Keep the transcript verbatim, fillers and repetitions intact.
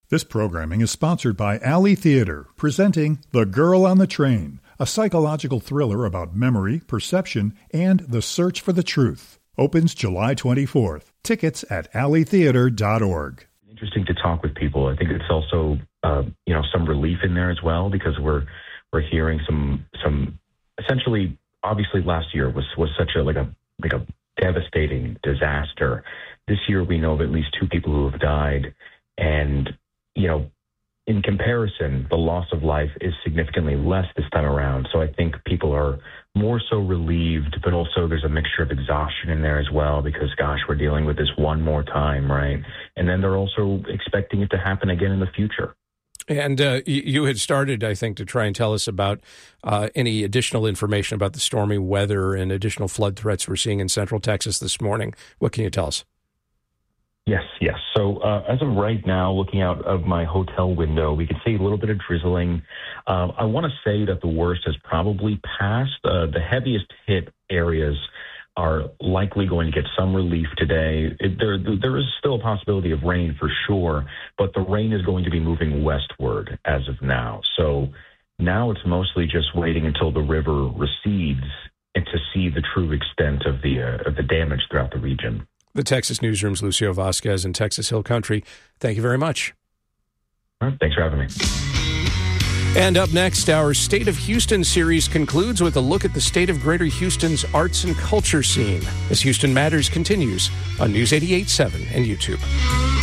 This programming is sponsored by Alley Theater, presenting The Girl on the Train, a psychological thriller about memory, perception, and the search for the truth. Opens July twenty-fourth. Tickets at alley theater dot org. Interesting to talk with people. I think it's also, uh, you know, some relief in there as well, because we're we're hearing some some essentially, obviously, last year was was such a like a like a devastating disaster. This year, we know of at least two people who have died, and you know, in comparison, the loss of life is significantly less this time around. So I think people are more so relieved, but also there's a mixture of exhaustion in there as well, because, gosh, we're dealing with this one more time, right? And then they're also expecting it to happen again in the future. And uh, you had started, I think, to try and tell us about uh, any additional information about the stormy weather and additional flood threats we're seeing in central Texas this morning. What can you tell us? Yes, yes. So uh, as of right now, looking out of my hotel window, we can see a little bit of drizzling. Uh, I want to say that the worst has probably passed. Uh, the heaviest hit areas are likely going to get some relief today. It, there, there is still a possibility of rain for sure, but the rain is going to be moving westward as of now. So now it's mostly just waiting until the river recedes and to see the true extent of the uh, of the damage throughout the region. The Texas Newsroom's Lucio Vasquez in Texas Hill Country. Thank you very much. All right, thanks for having me. And up next, our State of Houston series concludes with a look at the state of Greater Houston's arts and culture scene as Houston Matters continues on News eighty-eight point seven and YouTube.